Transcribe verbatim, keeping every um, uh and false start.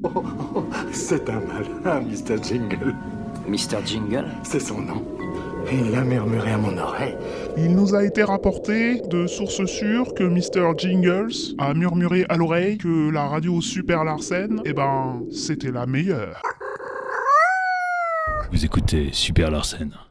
Oh, oh, c'est un malin, mister Jingle. mister Jingle ? C'est son nom. Il l'a murmuré à mon oreille. Il nous a été rapporté de sources sûres que mister Jingles a murmuré à l'oreille que la radio Super Larsen, eh ben, c'était la meilleure. Vous écoutez Super Larsen.